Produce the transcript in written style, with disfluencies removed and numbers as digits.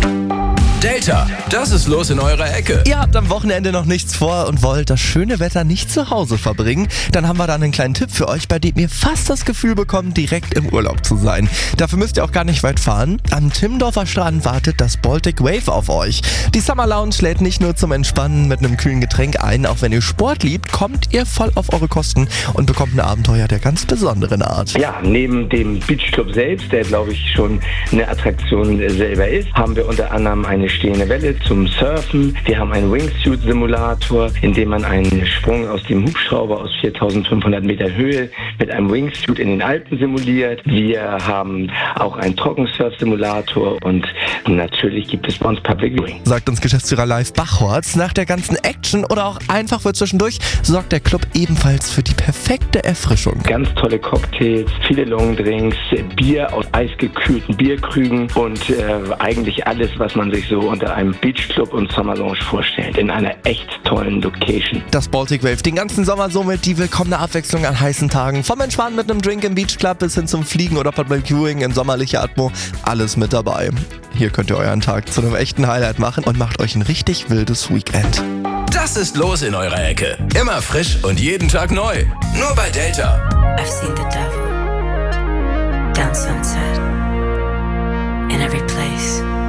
Delta, das ist los in eurer Ecke. Ihr habt am Wochenende noch nichts vor und wollt das schöne Wetter nicht zu Hause verbringen? Dann haben wir da einen kleinen Tipp für euch, bei dem ihr fast das Gefühl bekommt, direkt im Urlaub zu sein. Dafür müsst ihr auch gar nicht weit fahren. Am Timmendorfer Strand wartet das Baltic Wave auf euch. Die Summer Lounge lädt nicht nur zum Entspannen mit einem kühlen Getränk ein, auch wenn ihr Sport liebt, kommt ihr voll auf eure Kosten und bekommt ein Abenteuer der ganz besonderen Art. Ja, neben dem Beachclub selbst, der glaube ich schon eine Attraktion selber ist, haben wir unter anderem eine stehende Welle zum Surfen. Wir haben einen Wingsuit-Simulator, in dem man einen Sprung aus dem Hubschrauber aus 4.500 Meter Höhe mit einem Wingsuit in den Alpen simuliert. Wir haben auch einen Trockensurf-Simulator und natürlich gibt es bei uns Public Viewing. Sagt uns Geschäftsführer Live Bachholz. Nach der ganzen Action oder auch einfach für zwischendurch sorgt der Club ebenfalls für die perfekte Erfrischung. Ganz tolle Cocktails, viele Longdrinks, Bier aus eisgekühlten Bierkrügen und eigentlich alles, was man sich so unter einem Beachclub und Summer Lounge vorstellt. In einer echt tollen Location. Das Baltic Wave den ganzen Sommer somit die willkommene Abwechslung an heißen Tagen. Vom Entspannen mit einem Drink im Beachclub bis hin zum Fliegen oder Public Viewing in sommerlicher Atmo. Alles mit dabei. Hier könnt ihr euren Tag zu einem echten Highlight machen und macht euch ein richtig wildes Weekend. Das ist los in eurer Ecke. Immer frisch und jeden Tag neu. Nur bei Delta. I've seen the devil down Sunset in every place.